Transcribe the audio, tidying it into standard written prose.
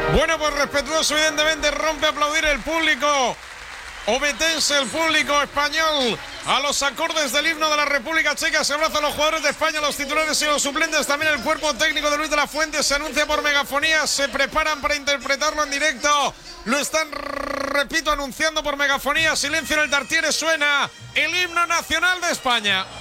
Bueno, pues respetuoso, evidentemente, rompe a aplaudir el público obetense, el público español, a los acordes del himno de la República Checa. Se abrazan los jugadores de España, los titulares y los suplentes. También el cuerpo técnico de Luis de la Fuente se anuncia por megafonía. Se preparan para interpretarlo en directo. Lo están, repito, anunciando por megafonía. Silencio en el Tartiere, suena el himno nacional de España.